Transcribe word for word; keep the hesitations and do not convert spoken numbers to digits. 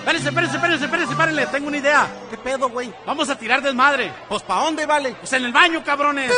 Espérense, espérense, espérense, espérense, párenle, tengo una idea. ¿Qué pedo, güey? Vamos a tirar desmadre. Pues, ¿pa' dónde, vale? Pues en el baño, cabrones.